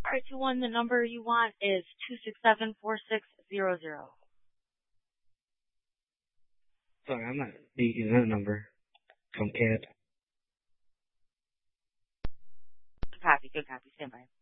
R21, the number you want is 267-4600. Sorry, I'm not using that number. From Cat. Good copy. Stand by.